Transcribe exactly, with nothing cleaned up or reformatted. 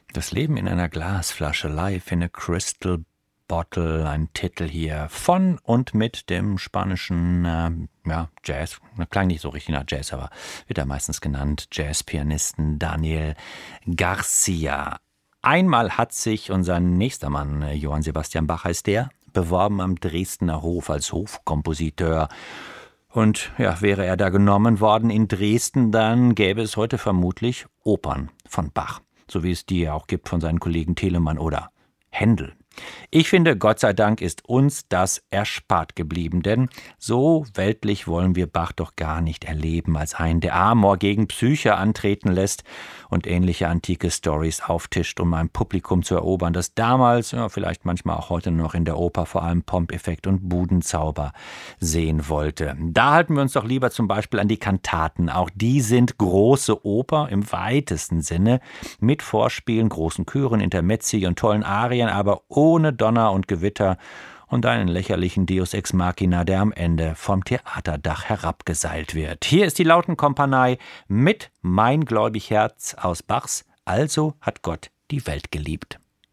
Das Leben in einer Glasflasche, Life in a Crystal Bottle, ein Titel hier von und mit dem spanischen äh, ja, Jazz, klang nicht so richtig nach Jazz, aber wird er meistens genannt, Jazzpianisten Daniel Garcia. Einmal hat sich unser nächster Mann, Johann Sebastian Bach heißt der, beworben am Dresdner Hof als Hofkompositeur. Und ja, wäre er da genommen worden in Dresden, dann gäbe es heute vermutlich Opern von Bach, so wie es die auch gibt von seinen Kollegen Telemann oder Händel. Ich finde, Gott sei Dank ist uns das erspart geblieben, denn so weltlich wollen wir Bach doch gar nicht erleben, als einen, der Amor gegen Psyche antreten lässt und ähnliche antike Storys auftischt, um ein Publikum zu erobern, das damals, ja, vielleicht manchmal auch heute noch in der Oper vor allem Pompeffekt und Budenzauber sehen wollte. Da halten wir uns doch lieber zum Beispiel an die Kantaten. Auch die sind große Oper im weitesten Sinne, mit Vorspielen, großen Chören, Intermezzi und tollen Arien, aber ohne Donner und Gewitter und einen lächerlichen Deus Ex Machina, der am Ende vom Theaterdach herabgeseilt wird. Hier ist die Lautenkompanie mit Mein gläubig Herz aus Bachs Also hat Gott die Welt geliebt.